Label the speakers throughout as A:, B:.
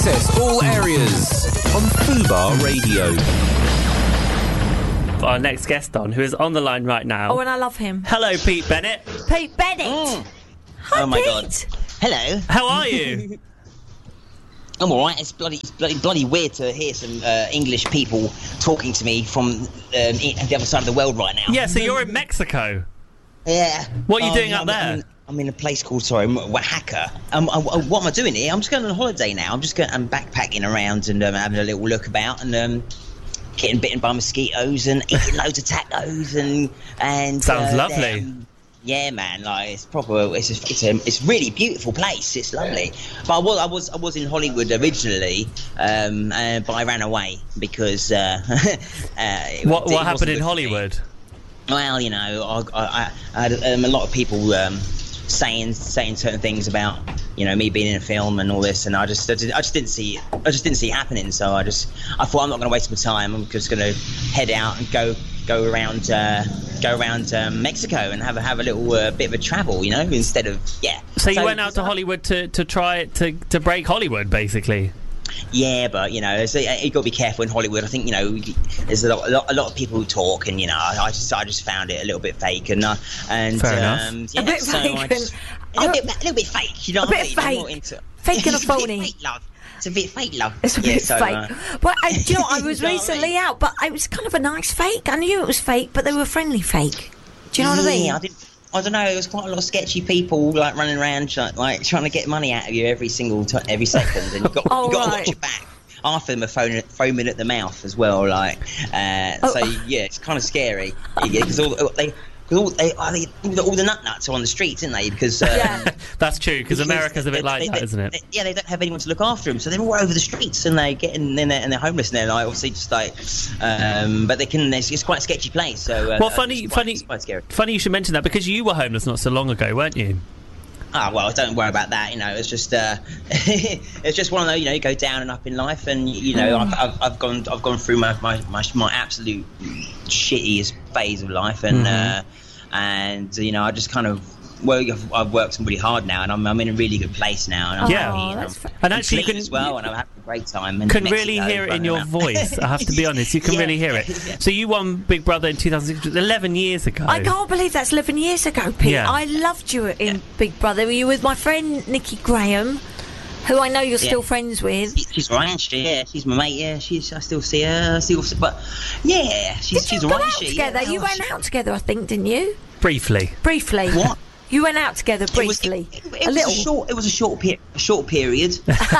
A: Access all areas on Fubar Radio.
B: Our next guest on, who is on the line right now.
C: Oh, and I love him.
B: Hello, Pete Bennett.
C: Pete Bennett. Hi,
D: oh my
C: Pete.
D: God. Hello.
B: How are you?
D: I'm all right. It's bloody weird to hear some English people talking to me from the other side of the world right now.
B: Yeah, so you're in Mexico.
D: Yeah.
B: What are you doing up there?
D: I'm in a place called Oaxaca. What am I doing here? I'm just going on holiday now. I'm backpacking around and having a little look about and getting bitten by mosquitoes and eating loads of tacos and
B: sounds lovely.
D: Yeah, man, like it's proper. It's really beautiful place. It's lovely. But I was in Hollywood originally, but I ran away because
B: what happened in Hollywood?
D: Well, you know, I had a lot of people saying certain things about, you know, me being in a film and all this, and I just didn't see it happening. So I thought, I'm not going to waste my time. I'm just going to head out and go around Mexico and have a little bit of a travel, you know, instead of
B: So you went out to Hollywood to try to break Hollywood, basically.
D: Yeah, but you know, you got to be careful in Hollywood. I think, you know, there's a lot of people who talk, and you know, I just found it a little bit fake, and
B: fair enough.
D: Yeah,
C: a bit fake,
D: a little bit fake. You know,
C: a bit fake, fake and a phony.
D: Fake, love. It's a bit fake, love.
C: It's a bit fake. But do you know, I was recently out, but it was kind of a nice fake. I knew it was fake, but they were friendly fake. Do you know what I mean?
D: I don't know. There was quite a lot of sketchy people like running around, like trying to get money out of you every second, and you've got to watch your back. Half of them are foaming at the mouth as well, like. So yeah, it's kind of scary because all the nut-nuts are on the streets, aren't they? Because
B: that's true. Because America's a bit like that, isn't it?
D: Yeah, they don't have anyone to look after them, so they're all over the streets, and they get in there, and they're homeless, and they're like obviously just like. But they can. It's quite a sketchy place. So
B: well, funny.
D: Scary.
B: Funny you should mention that because you were homeless not so long ago, weren't you?
D: Ah, well, don't worry about that. You know, it's just it's just one of those. You know, you go down and up in life, and you know, I've gone through my absolute shittiest phase of life, and you know, I just kind of. Well, I've worked really hard now, and I'm in a really good place now. And
B: and actually, you can
D: as well, and I'm having a great time. And
B: can really hear it in your voice. I have to be honest, you can really hear it. So you won Big Brother in 2006, 11 years ago.
C: I can't believe that's 11 years ago, Pete.
B: Yeah.
C: I loved you in Big Brother. Were you with my friend Nikki Graham, who I know you're still friends with?
D: She's right. She's my mate. Yeah, I still see her. But yeah, she's
C: Did you go out together? You went out together, I think, didn't you?
B: Briefly.
D: What?
C: You went out together briefly.
D: It was a short period.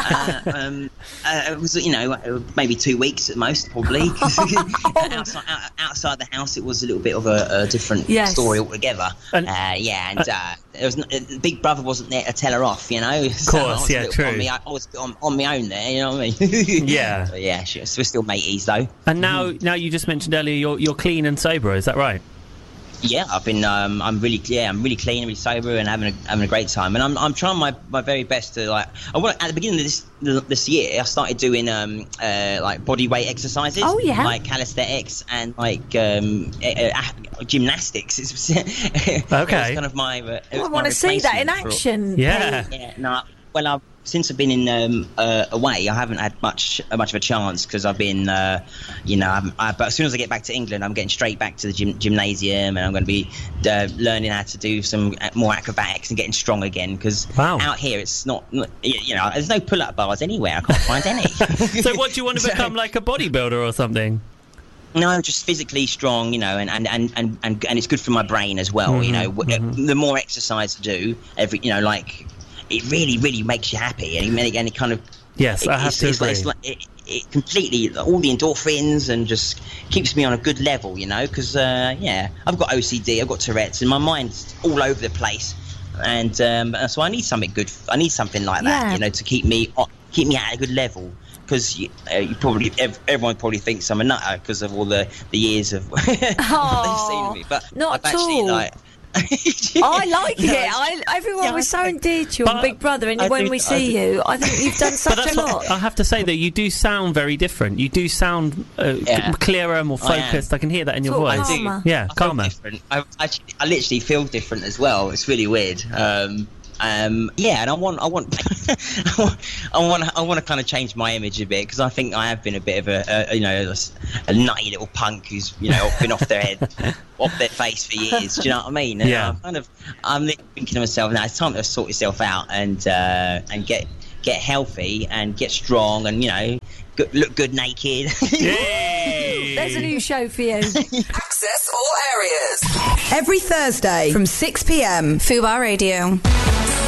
D: It was, you know, maybe 2 weeks at most, probably. outside the house, it was a little bit of a different story altogether. There was Big Brother wasn't there to tell her off, you know.
B: Of course, true.
D: I was on my own there, you know what I mean?
B: Yeah.
D: So, yeah, we're still mateys though.
B: And now you just mentioned earlier you're clean and sober. Is that right?
D: Yeah, I've been. I'm really clean, really sober, and having a great time. And I'm trying my very best to at the beginning of this year, I started doing like body weight exercises.
C: Oh yeah.
D: Like calisthenics and like gymnastics.
B: Okay.
D: It was kind of my.
C: I want to see that in action.
B: Yeah.
D: Yeah. No. Well, since I've been in away, I haven't had much of a chance because I've been, but as soon as I get back to England, I'm getting straight back to the gymnasium, and I'm going to be learning how to do some more acrobatics and getting strong again. Because out here, it's not, you know, there's no pull-up bars anywhere. I can't find any.
B: So, what do you want to become, like a bodybuilder or something?
D: No, just physically strong, you know, and it's good for my brain as well. You know, the more exercise I do, it really, really makes you happy, and it kind of
B: I have to agree.
D: It's like it completely, all the endorphins, and just keeps me on a good level, you know. Because I've got OCD, I've got Tourette's, and my mind's all over the place, and so I need something good. I need something like that, you know, to keep me at a good level. Because everyone probably thinks I'm a nutter because of all the years of they've seen of me, but
C: not
D: I've
C: at all. I like it. Everyone was so endeared to you on Big Brother, and when we see you, I think you've done such a lot.
B: I have to say that you do sound very different. You do sound clearer, more focused. I can hear that in your voice.
C: Calmer.
B: Yeah, calmer.
D: I literally feel different as well. It's really weird. And I want I want to kind of change my image a bit, because I think I have been a bit of a nutty little punk who's been off their face for years. Do you know what I mean? And
B: Yeah.
D: I'm thinking to myself, now it's time to sort yourself out and get healthy and get strong and look good naked.
B: Yay!
C: There's a new show for you.
E: Access all areas. Every Thursday from 6 p.m. Fubar Radio.